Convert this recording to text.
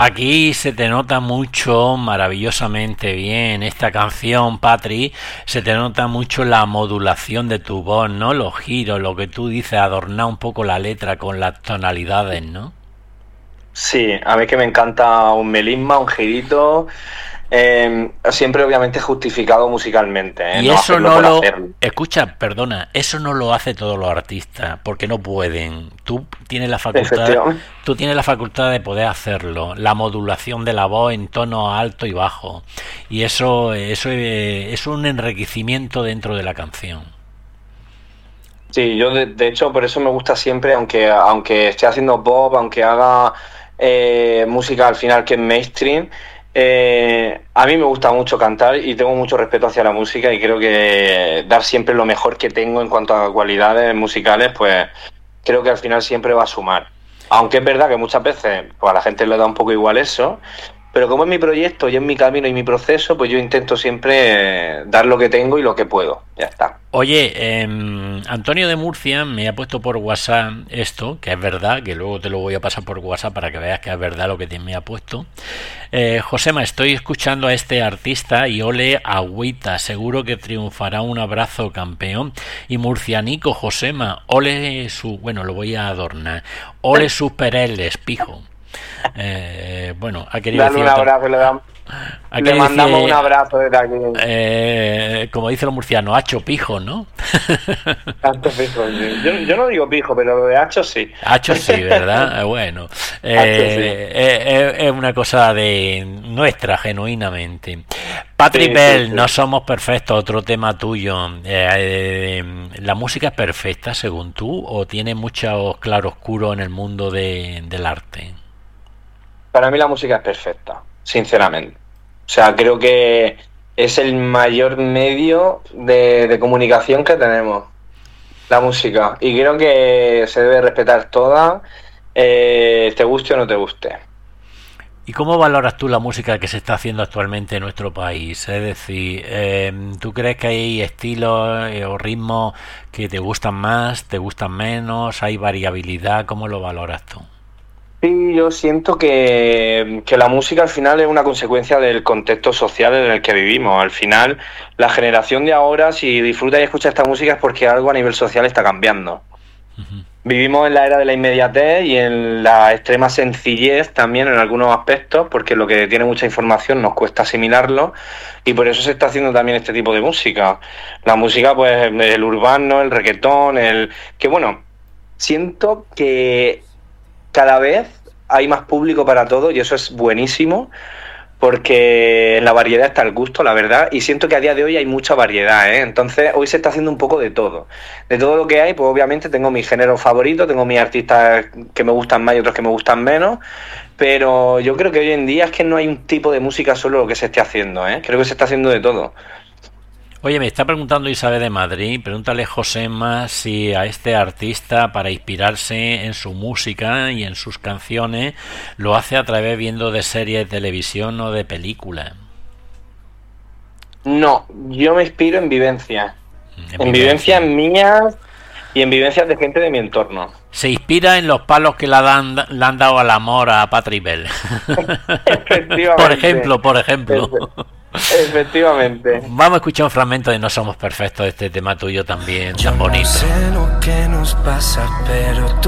Aquí se te nota mucho, maravillosamente bien, esta canción, Patri, se te nota mucho la modulación de tu voz, ¿no? Los giros, lo que tú dices, adornar un poco la letra con las tonalidades, ¿no? Sí, a mí que me encanta un melisma, un girito, siempre obviamente justificado musicalmente, Y no eso hacerlo no por lo... hacerlo. Escucha, perdona, eso no lo hace todos los artistas, porque no pueden. Efectivamente. Tú tienes la facultad de poder hacerlo, la modulación de la voz en tono alto y bajo. Y eso es un enriquecimiento dentro de la canción. Sí, yo de hecho por eso me gusta siempre, aunque esté haciendo pop, aunque haga música al final que es mainstream, a mí me gusta mucho cantar y tengo mucho respeto hacia la música y creo que dar siempre lo mejor que tengo en cuanto a cualidades musicales, pues creo que al final siempre va a sumar. Aunque es verdad que muchas veces pues, a la gente le da un poco igual eso, pero como es mi proyecto y es mi camino y mi proceso, pues yo intento siempre dar lo que tengo y lo que puedo. Ya está. Oye, Antonio de Murcia me ha puesto por WhatsApp esto, que es verdad, que luego te lo voy a pasar por WhatsApp para que veas que es verdad lo que me ha puesto. Josema, estoy escuchando a este artista y ole agüita, seguro que triunfará, un abrazo campeón. Y murcianico, Josema, ole su... Bueno, lo voy a adornar. Ole sus pereles, pijo. Bueno, ha querido Dale decir un abrazo, le mandamos un abrazo desde aquí. Como dicen los murcianos, hacho pijo, ¿no? Hacho pijo, sí. Yo no digo pijo, pero lo de hacho sí. Hacho sí, ¿verdad? Bueno, Hacho sí. es una cosa de nuestra, genuinamente. Patrick Sí, sí, Bell, sí. no somos perfectos, otro tema tuyo. ¿La música es perfecta según tú o tiene muchos claroscuros en el mundo del arte? Para mí la música es perfecta, sinceramente. O sea, creo que es el mayor medio de comunicación que tenemos, la música. Y creo que se debe respetar toda, te guste o no te guste. ¿Y cómo valoras tú la música que se está haciendo actualmente en nuestro país? Es decir, ¿tú crees que hay estilos o ritmos que te gustan más, te gustan menos? ¿Hay variabilidad? ¿Cómo lo valoras tú? Sí, yo siento que la música al final es una consecuencia del contexto social en el que vivimos. Al final, la generación de ahora, si disfruta y escucha esta música es porque algo a nivel social está cambiando. Ujú. Vivimos en la era de la inmediatez y en la extrema sencillez también en algunos aspectos, porque lo que tiene mucha información nos cuesta asimilarlo y por eso se está haciendo también este tipo de música. La música, pues, el urbano, el reggaetón, que bueno, siento que cada vez hay más público para todo y eso es buenísimo porque en la variedad está el gusto, la verdad, y siento que a día de hoy hay mucha variedad, ¿eh? Entonces hoy se está haciendo un poco de todo. De todo lo que hay, pues obviamente tengo mi género favorito, tengo mis artistas que me gustan más y otros que me gustan menos, pero yo creo que hoy en día es que no hay un tipo de música solo lo que se esté haciendo, ¿eh? Creo que se está haciendo de todo. Oye, me está preguntando Isabel de Madrid, pregúntale Josema si a este artista para inspirarse en su música y en sus canciones lo hace a través viendo de series de televisión o de películas. No, yo me inspiro en vivencias. En En vivencias vivencia. mías y en vivencias de gente de mi entorno. Se inspira en los palos que le han dado al amor a Patrick Bell. Por Efectivamente. ejemplo, por ejemplo. Efectivamente. Vamos a escuchar un fragmento de No somos perfectos, de este tema tuyo también, tan bonito. Yo no sé lo que nos pasa, pero tú